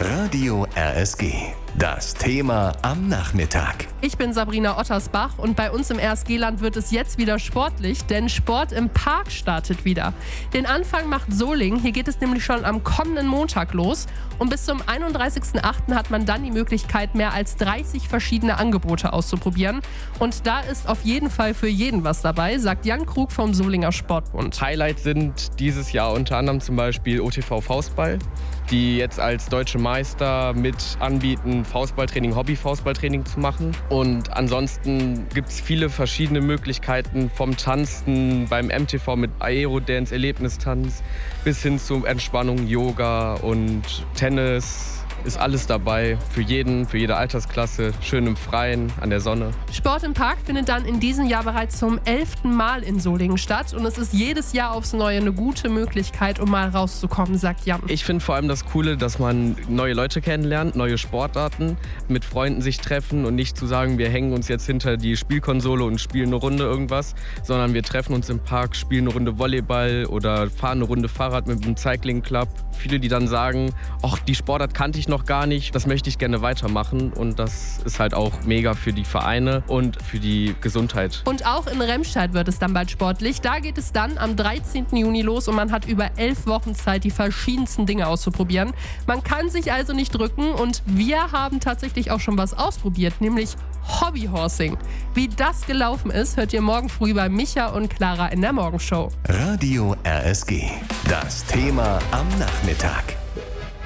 Radio RSG. Das Thema am Nachmittag. Ich bin Sabrina Ottersbach und bei uns im RSG-Land wird es jetzt wieder sportlich, denn Sport im Park startet wieder. Den Anfang macht Solingen, hier geht es nämlich schon am kommenden Montag los und bis zum 31.08. hat man dann die Möglichkeit, mehr als 30 verschiedene Angebote auszuprobieren. Und da ist auf jeden Fall für jeden was dabei, sagt Jan Krug vom Solinger Sportbund. Highlight sind dieses Jahr unter anderem zum Beispiel OTV Faustball, die jetzt als deutsche Meister mit anbieten, Faustballtraining, Hobby-Faustballtraining zu machen. Und ansonsten gibt es viele verschiedene Möglichkeiten, vom Tanzen beim MTV mit Aerodance, Erlebnistanz, bis hin zu Entspannung, Yoga und Tennis. Ist alles dabei, für jeden, für jede Altersklasse, schön im Freien, an der Sonne. Sport im Park findet dann in diesem Jahr bereits zum 11. Mal in Solingen statt und es ist jedes Jahr aufs Neue eine gute Möglichkeit, um mal rauszukommen, sagt Jan. Ich finde vor allem das Coole, dass man neue Leute kennenlernt, neue Sportarten, mit Freunden sich treffen und nicht zu sagen, wir hängen uns jetzt hinter die Spielkonsole und spielen eine Runde irgendwas, sondern wir treffen uns im Park, spielen eine Runde Volleyball oder fahren eine Runde Fahrrad mit einem Cycling Club. Viele, die dann sagen, ach, die Sportart kannte ich noch gar nicht, das möchte ich gerne weitermachen und das ist halt auch mega für die Vereine und für die Gesundheit. Und auch in Remscheid wird es dann bald sportlich. Da geht es dann am 13. Juni los und man hat über 11 Wochen Zeit, die verschiedensten Dinge auszuprobieren. Man kann sich also nicht drücken und wir haben tatsächlich auch schon was ausprobiert, nämlich Hobbyhorsing. Wie das gelaufen ist, hört ihr morgen früh bei Micha und Clara in der Morgenshow. Radio RSG. Das Thema am Nachmittag.